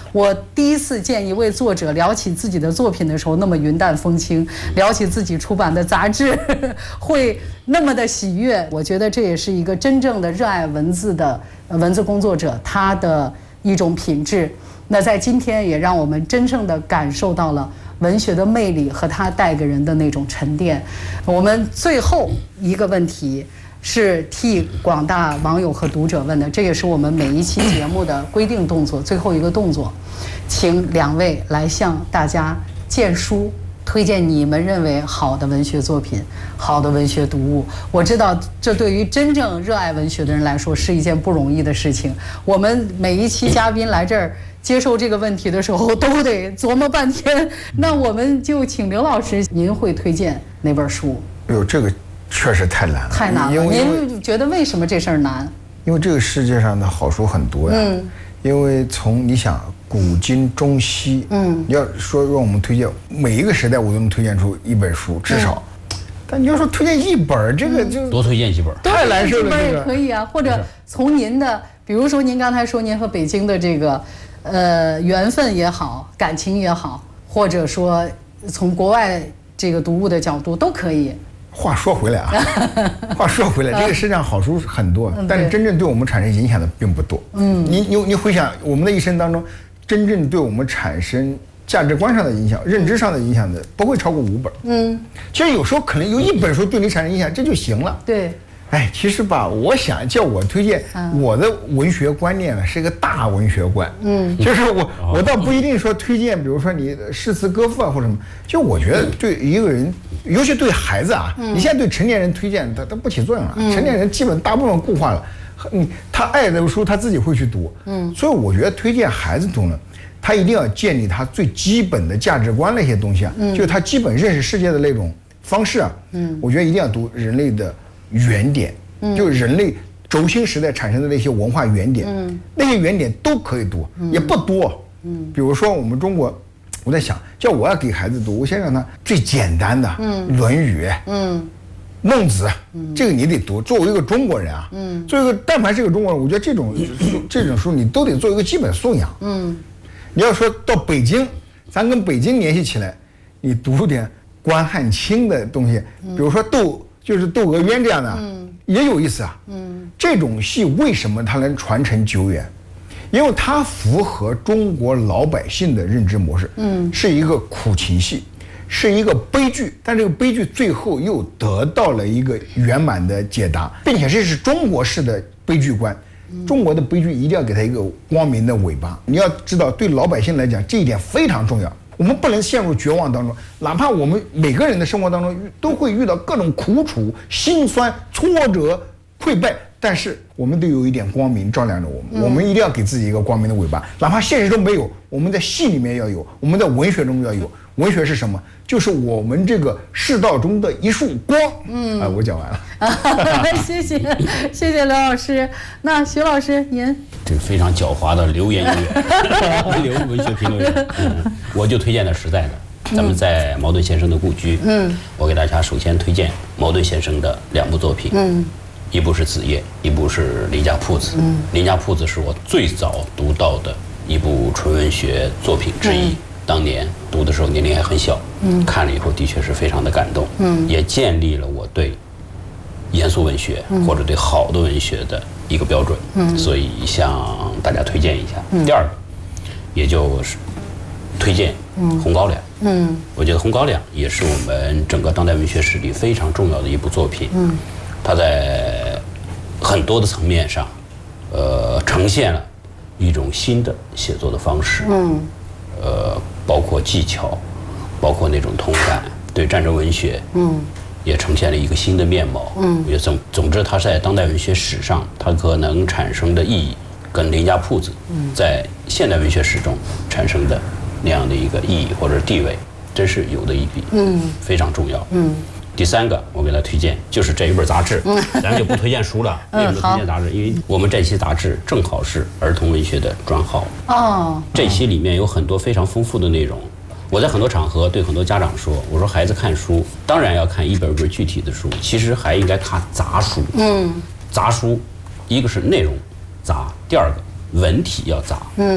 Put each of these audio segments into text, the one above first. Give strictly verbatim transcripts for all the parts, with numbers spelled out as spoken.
我第一次见一位作者聊起自己的作品的时候那么云淡风轻，聊起自己出版的杂志会那么的喜悦。我觉得这也是一个真正的热爱文字的文字工作者他的一种品质。那在今天也让我们真正的感受到了文学的魅力和它带给人的那种沉淀。我们最后一个问题是替广大网友和读者问的，这也是我们每一期节目的规定动作，最后一个动作，请两位来向大家荐书，推荐你们认为好的文学作品，好的文学读物。我知道这对于真正热爱文学的人来说是一件不容易的事情。我们每一期嘉宾来这儿接受这个问题的时候都得琢磨半天。那我们就请刘老师，您会推荐哪本书？ 哎呦，这个确实太难了， 太难了。您觉得为什么这事儿难？ 因为这个世界上的好书很多呀。嗯。因为从你想古今中西，嗯，你要说让我们推荐每一个时代，我都能推荐出一本书，至少。嗯、但你要说推荐一本，这个就多推荐几本， 太难受了。 一本也可以啊，或者从您的，比如说您刚才说您和北京的这个。呃，缘分也好，感情也好，或者说从国外这个读物的角度都可以。 话说回来啊，话说回来，这个世界上好书很多，但是真正对我们产生影响的并不多。嗯，你你你回想我们的一生当中，真正对我们产生价值观上的影响、认知上的影响的，不会超过五本。嗯，其实有时候可能有一本书对你产生影响，这就行了。 对。 哎，其实吧，我想叫我推荐我的文学观念呢，是一个大文学观。嗯，就是我我倒不一定说推荐，比如说你诗词歌赋啊或者什么。就我觉得对一个人，尤其对孩子啊，你现在对成年人推荐，他他不起作用了。成年人基本大部分固化了，嗯，他爱的书他自己会去读。嗯，所以我觉得推荐孩子读呢，他一定要建立他最基本的价值观那些东西啊，就是他基本认识世界的那种方式啊。嗯，我觉得一定要读人类的原点，就是人类轴心时代产生的那些文化原点，嗯，那些原点都可以读，嗯、也不多。嗯，比如说我们中国，我在想，叫我要给孩子读，我先让他最简单的，嗯，《论语》，嗯，《孟子》，嗯，这个你得读。作为一个中国人啊，嗯，作为一个但凡是个中国人，我觉得这种书这种书你都得做一个基本素养。嗯，你要说到北京，咱跟北京联系起来，你读点关汉卿的东西，比如说窦。就是《窦娥冤》这样的，嗯，也有意思啊。嗯，这种戏为什么它能传承久远？因为它符合中国老百姓的认知模式。嗯，是一个苦情戏，是一个悲剧，但这个悲剧最后又得到了一个圆满的解答，并且这是中国式的悲剧观。中国的悲剧一定要给它一个光明的尾巴。你要知道，对老百姓来讲，这一点非常重要。我们不能陷入绝望当中，哪怕我们每个人的生活当中都会遇到各种苦楚、辛酸、挫折、溃败，但是我们都有一点光明照亮着我们。嗯、我们一定要给自己一个光明的尾巴，哪怕现实中没有，我们在戏里面要有，我们在文学中要有。文学是什么？就是我们这个世道中的一束光。嗯，啊，我讲完了。 谢谢，谢谢刘老师。那徐老师，您这个非常狡猾的流言员，流文学评论员。嗯，我就推荐的实在的，咱们在茅盾先生的故居。嗯，我给大家首先推荐茅盾先生的两部作品。嗯，一部是《子夜》，一部是《林家铺子》。嗯，《林家铺子》是我最早读到的一部纯文学作品之一。嗯，当年读的时候年龄还很小，嗯，看了以后的确是非常的感动，嗯，也建立了我对严肃文学、嗯、或者对好的文学的一个标准，嗯，所以向大家推荐一下。嗯、第二个，也就是推荐《红高粱》，嗯，我觉得《红高粱》也是我们整个当代文学史里非常重要的一部作品，嗯，它在很多的层面上，呃，呈现了一种新的写作的方式，嗯。呃，包括技巧，包括那种同感，对战争文学，嗯，也呈现了一个新的面貌，嗯，也总总之，它在当代文学史上，它可能产生的意义，跟林家铺子在现代文学史中产生的那样的一个意义或者地位，真是有的一比，嗯，非常重要，嗯。第三个，我给他推荐就是这一本杂志，咱们就不推荐书了。为什么推荐杂志？因为我们这期杂志正好是儿童文学的专号。哦，这期里面有很多非常丰富的内容。我在很多场合对很多家长说，我说孩子看书，当然要看一本本具体的书，其实还应该看杂书。嗯，杂书，一个是内容杂，第二个文体要杂。嗯。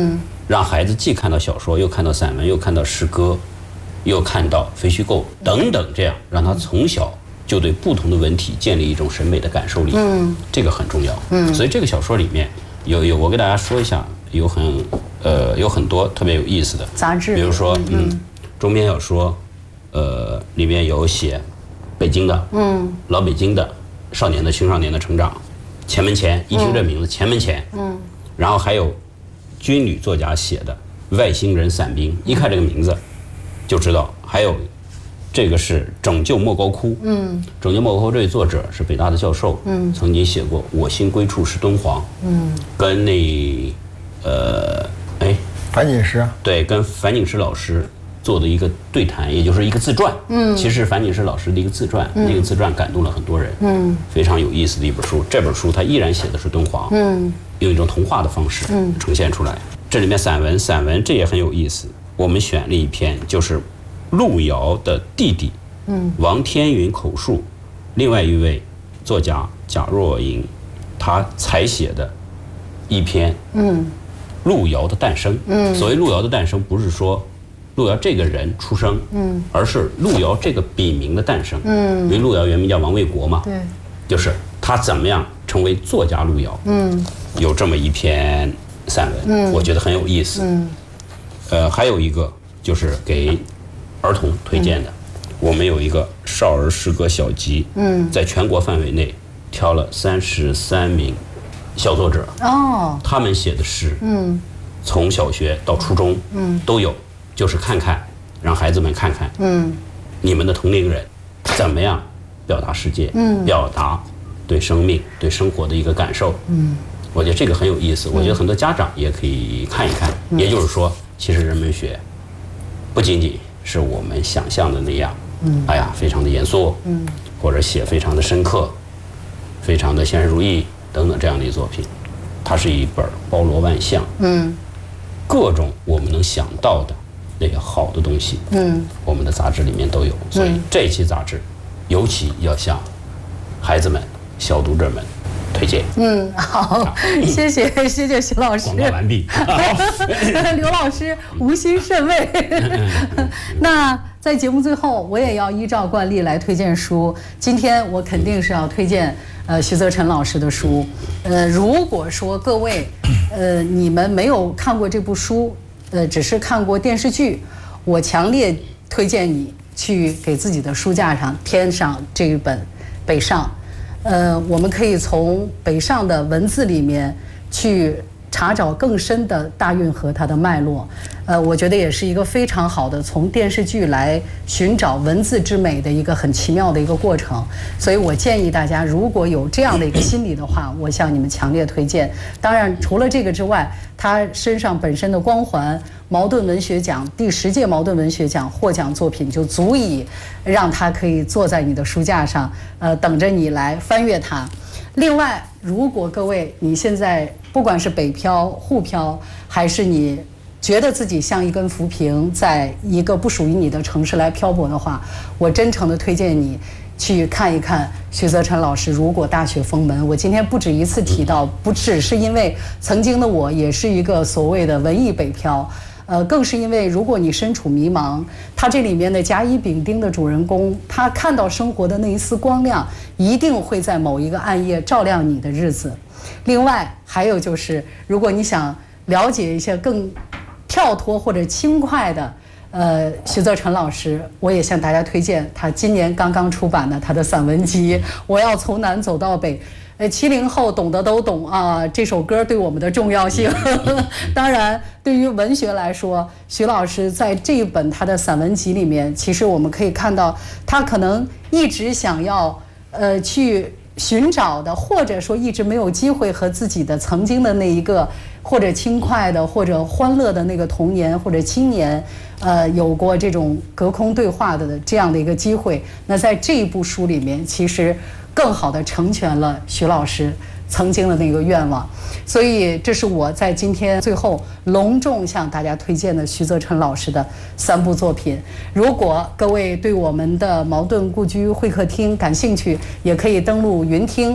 让孩子既看到小说，又看到散文，又看到诗歌，又看到非虚构等等，这样让他从小就对不同的文体建立一种审美的感受力。嗯，这个很重要。嗯，所以这个小说里面有有，我给大家说一下，有很呃有很多特别有意思的杂志， 比如说嗯，嗯中篇小说，呃里面有写北京的，嗯，老北京的少年的青少年的成长。前门前，一听这名字，前门前，嗯，然后还有军旅作家写的《外星人伞兵》，一看这个名字就知道。还有这个是《拯救莫高窟》，嗯，《拯救莫高窟》这位作者是北大的教授，嗯，曾经写过《我心归处是敦煌》，嗯，跟那呃，哎， 樊锦诗， 对，跟樊锦诗老师做的一个对谈，也就是一个自传。嗯，其实樊锦诗老师的一个自传，嗯、那个自传感动了很多人。嗯，非常有意思的一本书。这本书它依然写的是敦煌，嗯，用一种童话的方式呈现出来。嗯、这里面散文，散文这也很有意思。我们选了一篇，就是路遥的弟弟，嗯，王天云口述，另外一位作家贾若莹，他采写的一篇，嗯，路遥的诞生。嗯，所谓路遥的诞生，不是说路遥这个人出生，嗯，而是路遥这个笔名的诞生，嗯，因为路遥原名叫王卫国嘛，对，就是他怎么样成为作家路遥，嗯，有这么一篇散文，嗯，我觉得很有意思，嗯，呃，还有一个就是给儿童推荐的，嗯、我们有一个少儿诗歌小集，嗯，在全国范围内挑了三十三名小作者，哦，他们写的诗，嗯，从小学到初中，嗯，都有。就是看看，让孩子们看看，嗯，你们的同龄人怎么样表达世界，嗯，表达对生命、对生活的一个感受，嗯，我觉得这个很有意思。我觉得很多家长也可以看一看。嗯、也就是说，其实人文学不仅仅是我们想象的那样，嗯，哎呀，非常的严肃，嗯，或者写非常的深刻、非常的现实主义等等这样的作品，它是一本包罗万象，嗯，各种我们能想到的那个好的东西，嗯，我们的杂志里面都有，所以这一期杂志尤其要向孩子们、小读者们推荐。 嗯，好，谢谢谢谢徐老师。 广告完毕。 刘老师无心甚慰。那在节目最后，我也要依照惯例来推荐书。今天我肯定是要推荐呃徐则臣老师的书。呃，如果说各位呃你们没有看过这部书，呃，只是看过电视剧，我强烈推荐你去给自己的书架上添上这一本《北上》。呃，我们可以从北上的文字里面去查找更深的大运河它的脉络。呃，我觉得也是一个非常好的从电视剧来寻找文字之美的一个很奇妙的一个过程。所以我建议大家，如果有这样的一个心理的话，我向你们强烈推荐。当然，除了这个之外，他身上本身的光环，茅盾文学奖第十届茅盾文学奖获奖作品就足以让他可以坐在你的书架上，呃，等着你来翻阅它。另外，如果各位你现在不管是北漂、沪漂，还是你觉得自己像一根浮萍，在一个不属于你的城市来漂泊的话，我真诚的推荐你去看一看徐则臣老师《如果大雪封门》。我今天不止一次提到，不只是因为曾经的我也是一个所谓的文艺北漂，呃，更是因为如果你身处迷茫，他这里面的甲乙丙丁的主人公，他看到生活的那一丝光亮，一定会在某一个暗夜照亮你的日子。另外还有就是，如果你想了解一些更跳脱或者轻快的呃，徐则臣老师，我也向大家推荐他今年刚刚出版的他的散文集《我要从南走到北》。呃，七零后懂得都懂啊，这首歌对我们的重要性。当然，对于文学来说，徐老师在这一本他的散文集里面，其实我们可以看到，他可能一直想要呃去寻找的，或者说一直没有机会和自己的曾经的那一个或者轻快的或者欢乐的那个童年或者青年，呃，有过这种隔空对话的这样的一个机会。那在这一部书里面，其实更好地成全了徐老师曾经的那个愿望。所以这是我在今天最后隆重向大家推荐的徐则臣老师的三部作品。如果各位对我们的茅盾故居会客厅感兴趣，也可以登录云听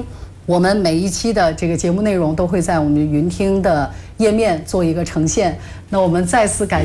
我们每一期的这个节目内容都会在我们云听的页面做一个呈现。那我们再次感谢。